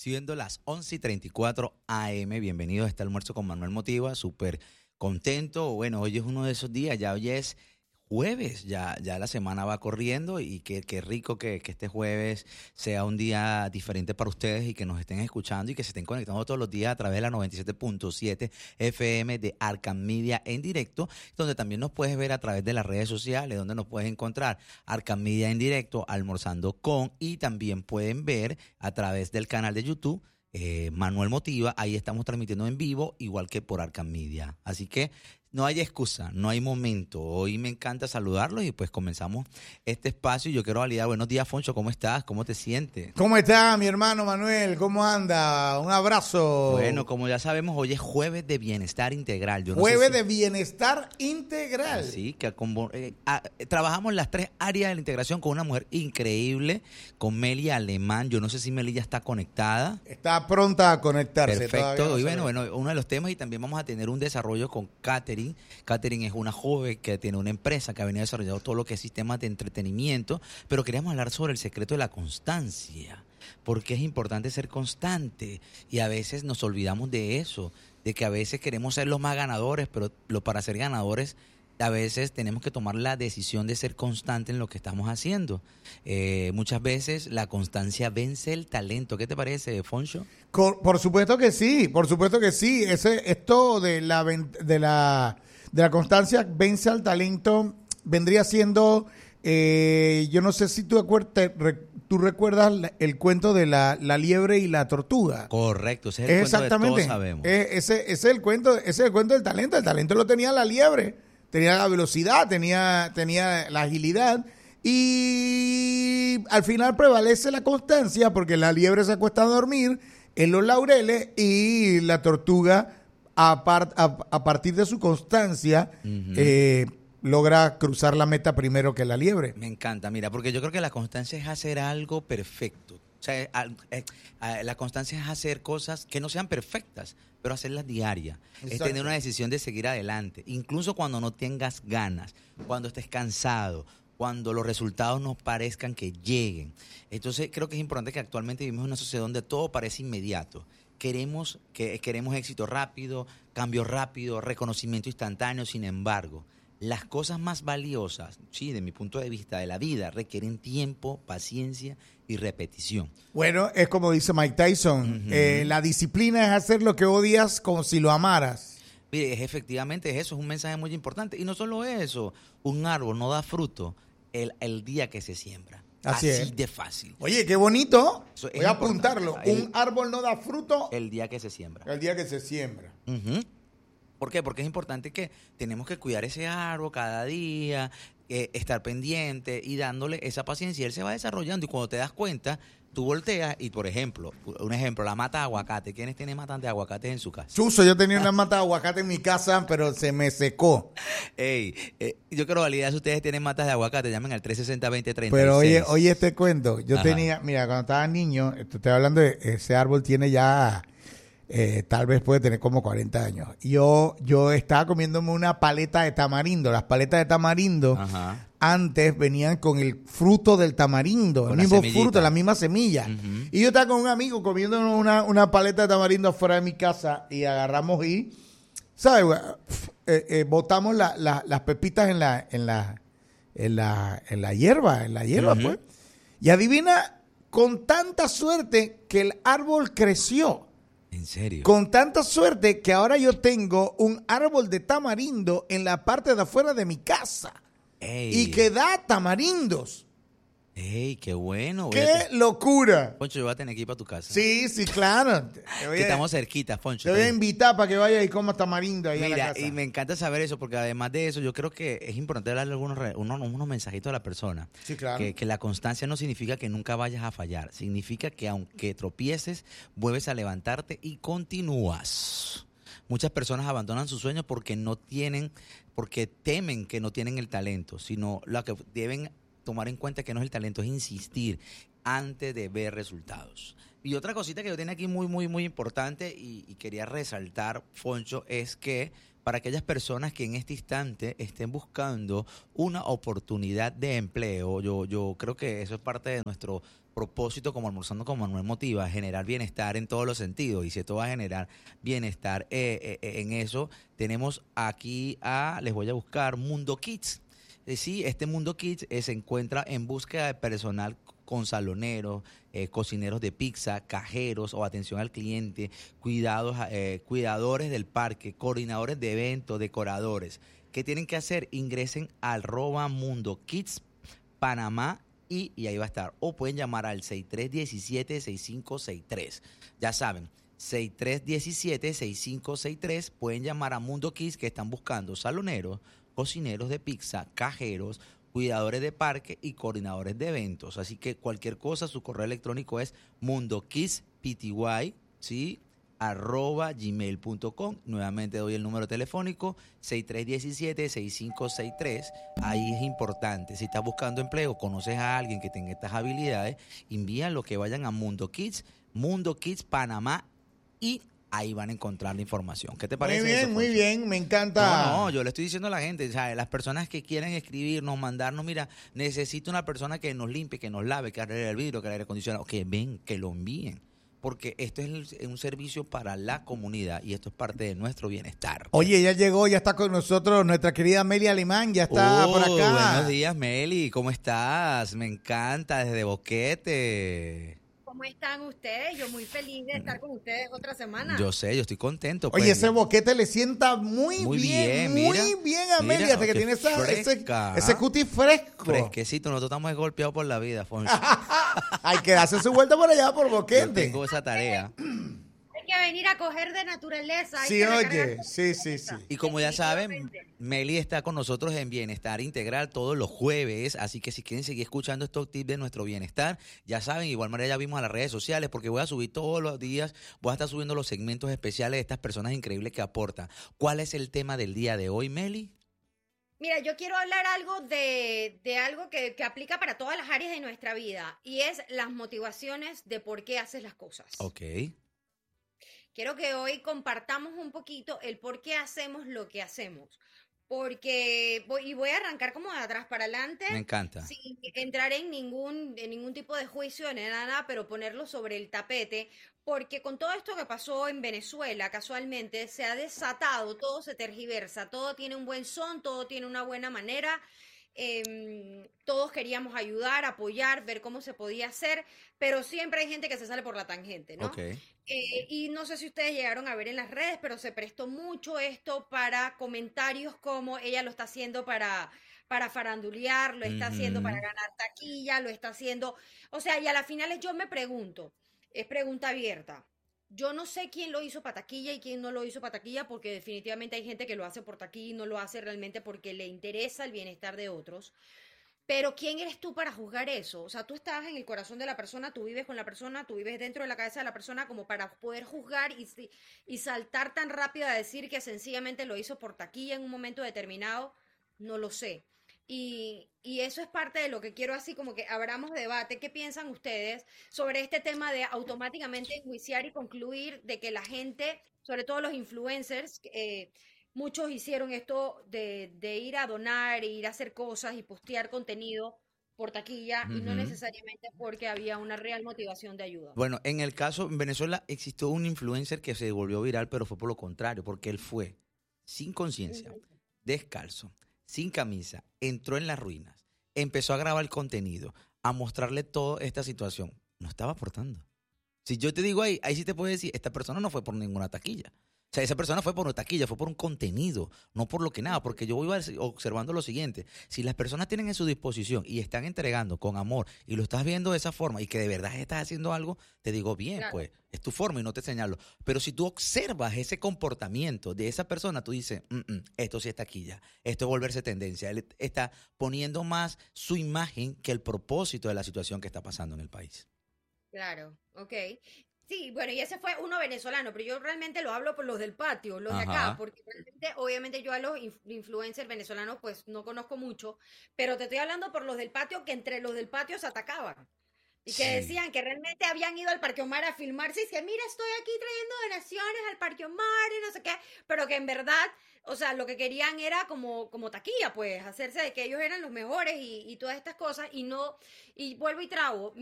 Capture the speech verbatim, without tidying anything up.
Siendo las once y treinta y cuatro a eme, bienvenidos a este almuerzo con Manuel Motiva, súper contento. Bueno, hoy es uno de esos días, ya hoy es jueves, ya, ya la semana va corriendo y qué, qué rico que, que este jueves sea un día diferente para ustedes y que nos estén escuchando y que se estén conectando todos los días a través de la noventa y siete punto siete efe eme de Arkham Media en directo, donde también nos puedes ver a través de las redes sociales, donde nos puedes encontrar Arkham Media en directo, almorzando con, y también pueden ver a través del canal de YouTube eh, Manuel Motiva. Ahí estamos transmitiendo en vivo, igual que por Arkham Media. Así que no hay excusa, no hay momento. Hoy me encanta saludarlos y pues comenzamos este espacio. Y yo quiero validar. Buenos días, Foncho, ¿cómo estás? ¿Cómo te sientes? ¿Cómo está mi hermano Manuel? ¿Cómo anda? Un abrazo. Bueno, como ya sabemos, hoy es jueves de bienestar integral. Yo no jueves sé si... de bienestar integral. Sí, que con, eh, a, trabajamos las tres áreas de la integración con una mujer increíble, con Meli Alemán. Yo no sé si Meli ya está conectada. Está pronta a conectarse. Perfecto. No y bueno, bueno, uno de los temas, y también vamos a tener un desarrollo con Katherine. Katherine es una joven que tiene una empresa que ha venido desarrollando todo lo que es sistemas de entretenimiento, pero queríamos hablar sobre el secreto de la constancia, porque es importante ser constante y a veces nos olvidamos de eso, de que a veces queremos ser los más ganadores, pero lo, para ser ganadores a veces tenemos que tomar la decisión de ser constante en lo que estamos haciendo. Eh, muchas veces la constancia vence el talento. ¿Qué te parece, Foncho? Por supuesto que sí, por supuesto que sí. Ese, esto de la, de, la, de la constancia vence al talento vendría siendo, eh, yo no sé si tú, acuerdas, tú recuerdas el cuento de la, la liebre y la tortuga. Correcto, ese es el cuento que todos sabemos. Ese, ese, es el cuento, ese es el cuento del talento. El talento lo tenía la liebre. Tenía la velocidad, tenía, tenía la agilidad y al final prevalece la constancia porque la liebre se acuesta a dormir en los laureles y la tortuga a, par, a, a partir de su constancia uh-huh. eh, logra cruzar la meta primero que la liebre. Me encanta, mira, porque yo creo que la constancia es hacer algo perfecto. O sea, la constancia es hacer cosas que no sean perfectas, pero hacerlas diarias. Exacto. Es tener una decisión de seguir adelante, incluso cuando no tengas ganas, cuando estés cansado, cuando los resultados no parezcan que lleguen. Entonces, creo que es importante que actualmente vivimos en una sociedad donde todo parece inmediato. Queremos, que, queremos éxito rápido, cambio rápido, reconocimiento instantáneo. Sin embargo, las cosas más valiosas, sí, de mi punto de vista, de la vida, requieren tiempo, paciencia y repetición. Bueno, es como dice Mike Tyson, uh-huh. eh, la disciplina es hacer lo que odias como si lo amaras. Mire, es, efectivamente es eso, es un mensaje muy importante. Y no solo eso, un árbol no da fruto el, el día que se siembra. Así, Así es. de fácil. Oye, qué bonito. Eso Voy a apuntarlo. El, un árbol no da fruto el día que se siembra. El día que se siembra. Uh-huh. ¿Por qué? Porque es importante que tenemos que cuidar ese árbol cada día, eh, estar pendiente y dándole esa paciencia. Y él se va desarrollando y cuando te das cuenta, tú volteas y, por ejemplo, un ejemplo, la mata de aguacate. ¿Quiénes tienen matas de aguacates en su casa? Chuso, yo tenía una mata de aguacate en mi casa, pero se me secó. Ey, eh, yo quiero validar si ustedes tienen matas de aguacate, llamen al tres sesenta, veinte treinta y seis. Pero oye, oye este cuento, yo Ajá. tenía, mira, cuando estaba niño, estoy hablando de ese árbol tiene ya... Eh, tal vez puede tener como cuarenta años. Yo, yo estaba comiéndome una paleta de tamarindo. Las paletas de tamarindo Ajá. antes venían con el fruto del tamarindo, con el mismo semillita. fruto, la misma semilla. Uh-huh. Y yo estaba con un amigo comiendo una, una paleta de tamarindo afuera de mi casa y agarramos y, ¿sabes? Eh, eh, botamos la, la, las pepitas en la, en la, en la, en la hierba, en la hierba, uh-huh. pues. Y adivina, con tanta suerte que el árbol creció. ¿En serio? Con tanta suerte que ahora yo tengo un árbol de tamarindo en la parte de afuera de mi casa. Ey. Y que da tamarindos. ¡Ey, qué bueno! ¡Qué te... locura! Foncho, yo voy a tener que ir para tu casa. Sí, sí, claro. Que estamos cerquita, Foncho. Te voy a invitar para que vayas y comas tamarindo ahí. Mira, en la casa. Y me encanta saber eso, porque además de eso, yo creo que es importante darle algunos, unos, unos mensajitos a la persona. Sí, claro. Que, que la constancia no significa que nunca vayas a fallar. Significa que aunque tropieces, vuelves a levantarte y continúas. Muchas personas abandonan sus sueños porque no tienen, porque temen que no tienen el talento, sino lo que deben tomar en cuenta que no es el talento, es insistir antes de ver resultados. Y otra cosita que yo tenía aquí muy, muy, muy importante y, y quería resaltar, Foncho, es que para aquellas personas que en este instante estén buscando una oportunidad de empleo, yo, yo creo que eso es parte de nuestro propósito como Almorzando con Manuel motiva, generar bienestar en todos los sentidos. Y si esto va a generar bienestar eh, eh, en eso, tenemos aquí a, les voy a buscar, Mundo Kids. Eh, sí, este Mundo Kids eh, se encuentra en búsqueda de personal con saloneros, eh, cocineros de pizza, cajeros o atención al cliente, cuidados, eh, cuidadores del parque, coordinadores de eventos, decoradores. ¿Qué tienen que hacer? Ingresen al arroba Mundo Kids Panamá y, y ahí va a estar. O pueden llamar al seis tres uno siete, seis cinco seis tres. Ya saben, seis tres uno siete, seis cinco seis tres. Pueden llamar a Mundo Kids, que están buscando saloneros, cocineros de pizza, cajeros, cuidadores de parque y coordinadores de eventos. Así que cualquier cosa, su correo electrónico es mundokidspty, ¿sí? arroba gmail punto com. Nuevamente doy el número telefónico seis tres uno siete, seis cinco seis tres. Ahí es importante. Si estás buscando empleo, conoces a alguien que tenga estas habilidades, envíalo que vayan a Mundo Kids, Mundo Kids Panamá y ahí van a encontrar la información. ¿Qué te parece? Muy bien, eso, muy Foncho? bien, me encanta. No, no, yo le estoy diciendo a la gente, ¿sabes? Las personas que quieren escribirnos, mandarnos, mira, necesito una persona que nos limpie, que nos lave, que arregle el vidrio, que el aire acondicionado, que ven, que lo envíen. Porque esto es el- un servicio para la comunidad y esto es parte de nuestro bienestar. Oye, ya llegó, ya está con nosotros nuestra querida Meli Alemán, ya está Oh, por acá. buenos días, Meli, ¿cómo estás? Me encanta, desde Boquete. ¿Cómo están ustedes? Yo muy feliz de estar con ustedes otra semana. Yo sé, yo estoy contento. Oye, pues. ese boquete le sienta muy, Muy bien, bien, muy mira. bien a Meli, Mira, hasta que qué tiene esa, ese, fresca, ese ¿ah? cutis fresco. Fresquecito, nosotros estamos golpeados por la vida, Foncho. Hay que darse su vuelta por allá por Yo boquete. tengo esa tarea. Hay que venir a coger de naturaleza. hay Sí, que oye, recargar sí, sí, sí. Y como ya saben, Definitivamente. Meli está con nosotros en Bienestar Integral todos los jueves, así que si quieren seguir escuchando estos tips de nuestro bienestar, ya saben, igual manera ya vimos a las redes sociales, porque voy a subir todos los días, voy a estar subiendo los segmentos especiales de estas personas increíbles que aportan. ¿Cuál es el tema del día de hoy, Meli? Mira, yo quiero hablar algo de, de algo que, que aplica para todas las áreas de nuestra vida y es las motivaciones de por qué haces las cosas. Ok. Quiero que hoy compartamos un poquito el por qué hacemos lo que hacemos. Porque voy, y voy a arrancar como de atrás para adelante, Me encanta. sin entrar en ningún, en ningún tipo de juicio ni nada, pero ponerlo sobre el tapete, porque con todo esto que pasó en Venezuela, casualmente, se ha desatado, todo se tergiversa, todo tiene un buen son, todo tiene una buena manera. em, todos queríamos ayudar, apoyar, ver cómo se podía hacer, pero siempre hay gente que se sale por la tangente, ¿no? Ok. Eh, y no sé si ustedes llegaron a ver en las redes, pero se prestó mucho esto para comentarios como ella lo está haciendo para, para farandulear, lo está haciendo para Ujú. ganar taquilla, lo está haciendo. O sea, y a las finales yo me pregunto, es pregunta abierta. Yo no sé quién lo hizo para taquilla y quién no lo hizo para taquilla, porque definitivamente hay gente que lo hace por taquilla y no lo hace realmente porque le interesa el bienestar de otros. Pero ¿quién eres tú para juzgar eso? O sea, tú estás en el corazón de la persona, tú vives con la persona, tú vives dentro de la cabeza de la persona como para poder juzgar y, si- y saltar tan rápido a decir que sencillamente lo hizo por taquilla en un momento determinado, no lo sé. Y, y eso es parte de lo que quiero así como que abramos debate. ¿Qué piensan ustedes sobre este tema de automáticamente enjuiciar y concluir de que la gente, sobre todo los influencers, eh, muchos hicieron esto de, de ir a donar, e ir a hacer cosas y postear contenido por taquilla y no Ujú. necesariamente porque había una real motivación de ayuda. Bueno, en el caso, en Venezuela existió un influencer que se volvió viral, pero fue por lo contrario, porque él fue sin conciencia, Ujú. descalzo, sin camisa, entró en las ruinas, empezó a grabar contenido, a mostrarle toda esta situación. No estaba aportando. Si yo te digo ahí, ahí sí te puedo decir, esta persona no fue por ninguna taquilla. O sea, esa persona fue por una taquilla, fue por un contenido, no por lo que nada, porque yo iba observando lo siguiente, si las personas tienen en su disposición y están entregando con amor y lo estás viendo de esa forma y que de verdad estás haciendo algo, te digo bien, Claro. pues es tu forma y no te señalo. Pero si tú observas ese comportamiento de esa persona, tú dices, "Mm, mm, esto sí es taquilla, esto es volverse tendencia, él está poniendo más su imagen que el propósito de la situación que está pasando en el país". Claro, ok. Sí, bueno, y ese fue uno venezolano, pero yo realmente lo hablo por los del patio, los de Ajá. acá, porque realmente, obviamente yo a los inf- influencers venezolanos pues no conozco mucho, pero te estoy hablando por los del patio que entre los del patio se atacaban. Y que Sí. decían que realmente habían ido al Parque Omar a filmarse y que mira, estoy aquí trayendo donaciones al Parque Omar y no sé qué, pero que en verdad, o sea, lo que querían era como, como taquilla, pues, hacerse de que ellos eran los mejores y, y todas estas cosas, y no, y vuelvo y trago,